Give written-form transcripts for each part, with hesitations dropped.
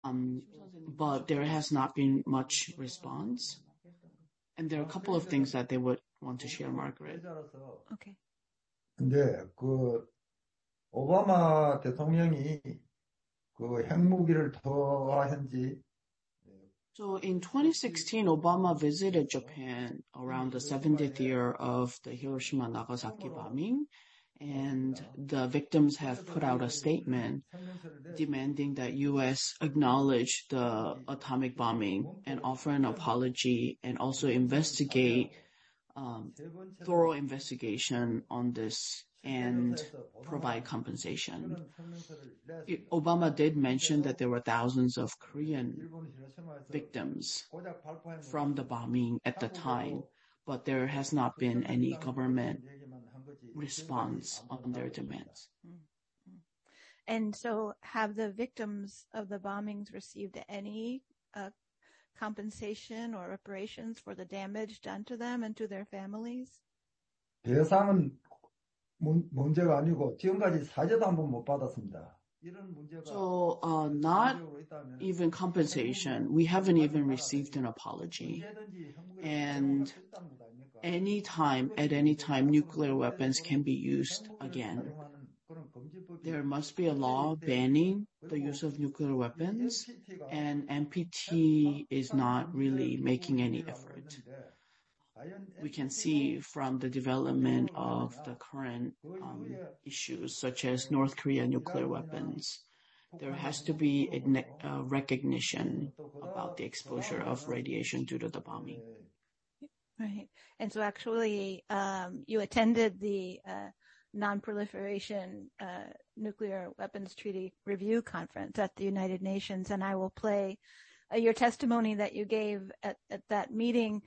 um, but there has not been much response. And there are a couple of things that they would want to share, Margaret. Okay. 근데 오바마 대통령이 핵무기를 투하한 지 So in 2016, Obama visited Japan around the 70th year of the Hiroshima Nagasaki bombing, and the victims have put out a statement demanding that U.S. acknowledge the atomic bombing and offer an apology and also investigate thorough investigation on this and provide compensation. Obama did mention that there were thousands of Korean victims from the bombing at the time, but there has not been any government response on their demands. And so have the victims of the bombings received any compensation or reparations for the damage done to them and to their families? 배상은 문제가 아니고 지금까지 사죄도 한 번 못 받았습니다. So, not even compensation. We haven't even received an apology. And at any time, nuclear weapons can be used again. There must be a law banning the use of nuclear weapons, and NPT is not really making any effort. We can see from the development of the current issues, such as North Korea nuclear weapons, there has to be a recognition about the exposure of radiation due to the bombing. Right. And so actually, you attended the Non-Proliferation Nuclear Weapons Treaty Review Conference at the United Nations, and I will play your testimony that you gave at that meeting.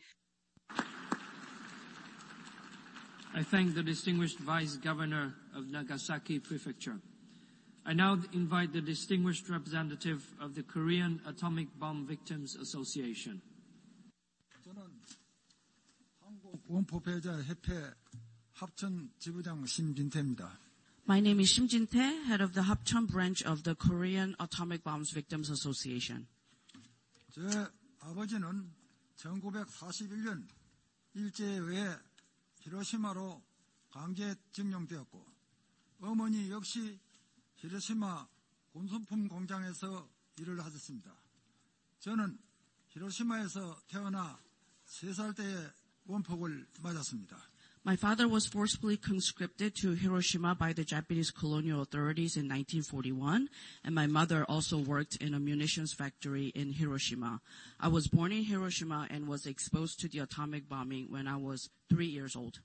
I thank the distinguished Vice Governor of Nagasaki Prefecture. I now invite the distinguished representative of the Korean Atomic Bomb Victims Association. 저는 한국 원포 피해자 협회 합천 지부장 심진태입니다. My name is Shim Jin-tae, head of the Hapcheon branch of the Korean Atomic Bombs Victims Association. 제 아버지는 1941년 일제에 의해 히로시마로 강제징용되었고 어머니 역시 히로시마 군수품 공장에서 일을 하셨습니다. 저는 히로시마에서 태어나 3살 때에 원폭을 맞았습니다. My father was forcibly conscripted to Hiroshima by the Japanese colonial authorities in 1941, and my mother also worked in a munitions factory in Hiroshima. I was born in Hiroshima and was exposed to the atomic bombing when I was 3 years old.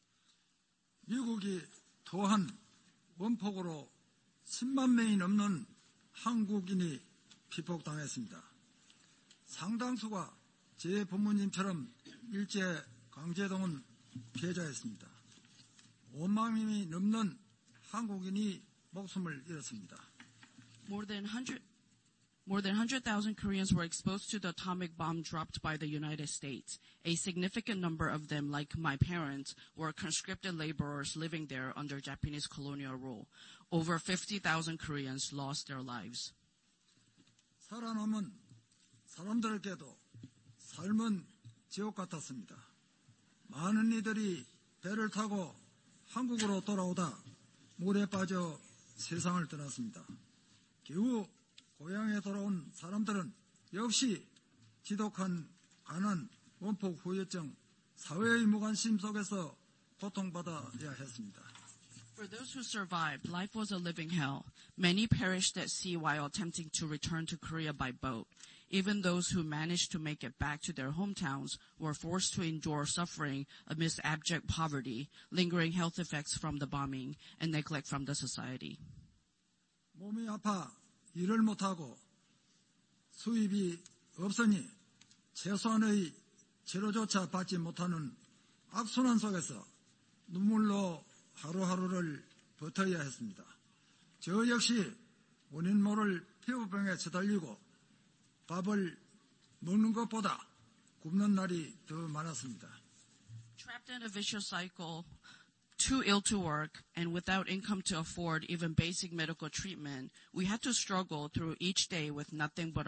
미국이 토한 원폭으로 10만 명이 넘는 한국인이 피폭당했습니다. 상당수가 제 부모님처럼 일제 강제동원 피해자였습니다. 5만 명이 넘는 한국인이 목숨을 잃었습니다. More than 100,000 Koreans were exposed to the atomic bomb dropped by the United States. A significant number of them, like my parents, were conscripted laborers living there under Japanese colonial rule. Over 50,000 Koreans lost their lives. 살아남은 사람들에게도 삶은 지옥 같았습니다. 많은 이들이 배를 타고 한국으로 돌아오다 물에 빠져 세상을 떠났습니다. 겨우 고향에 돌아온 사람들은 역시 지독한 가난, 원폭 후유증, 사회의 무관심 속에서 고통받아야 했습니다. For those who survived, life was a living hell. Many perished at sea while attempting to return to Korea by boat. Even those who managed to make it back to their hometowns were forced to endure suffering amidst abject poverty, lingering health effects from the bombing, and neglect from the society. 몸이 아파 일을 못하고 수입이 없으니 최소한의 치료조차 받지 못하는 악순환 속에서 눈물로 하루하루를 버텨야 했습니다. 저 역시 원인 모를 피부병에 시달리고 밥을 먹는 것보다 굶는 날이 더 많았습니다. Trapped in a vicious cycle too ill to work, and without income to afford even basic medical treatment, we had to struggle through each day with nothing but